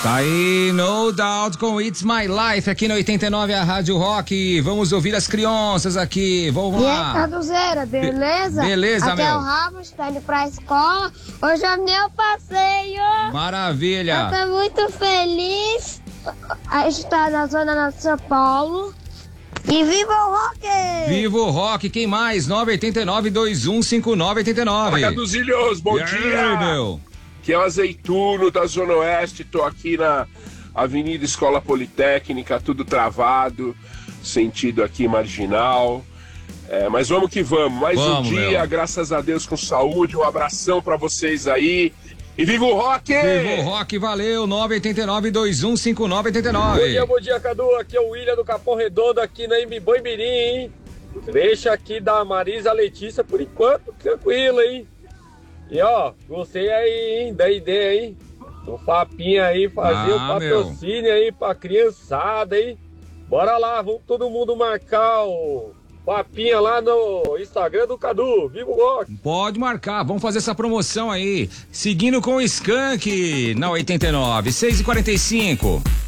Tá aí, No Doubt com It's My Life aqui no 89, a Rádio Rock. Vamos ouvir as crianças aqui. Vamos lá. E aí, Caduzeira, beleza? Beleza, aqui meu. é o Ramos, tá indo pra escola. Hoje é meu passeio. Maravilha. Eu tô muito feliz. A gente tá na Zona Norte de São Paulo. E viva o rock! Viva o rock, quem mais? 989-215989. Caduzilhos, bom dia! Meu. Que é o Azeituno da Zona Oeste, tô aqui na Avenida Escola Politécnica, tudo travado, sentido aqui marginal. Mas vamos que vamos, mais um dia, graças a Deus, com saúde, um abração pra vocês aí. E viva o rock! Viva o rock, valeu, 989-215989. Bom dia, Cadu, aqui é o William do Capão Redondo, aqui na Imbiboimirim, hein? Deixa aqui da Marisa Letícia por enquanto, tranquilo, hein? E ó, gostei aí, hein, da ideia, hein? Do Papinha aí, fazer o patrocínio aí pra criançada, hein? Bora lá, vamos todo mundo marcar o Papinha lá no Instagram do Cadu, viva o rock! Pode marcar, vamos fazer essa promoção aí. Seguindo com o Skank na 89, 6h45.